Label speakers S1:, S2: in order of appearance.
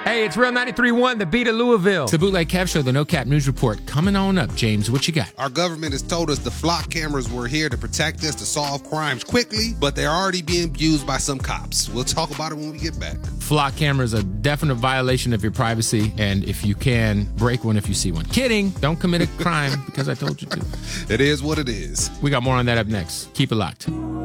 S1: Hey, it's Real 93.1, the beat of Louisville.
S2: It's the Bootleg Kev Show, the No Cap News Report. Coming on up, James. What you got?
S3: Our government has told us the flock cameras were here to protect us, to solve crimes quickly, but they're already being used by some cops. We'll talk about it when we get back.
S2: Flock cameras are a definite violation of your privacy, and if you can, break one if you see one. Kidding. Don't commit a crime because I told you to.
S3: It is what it is.
S2: We got more on that up next. Keep it locked.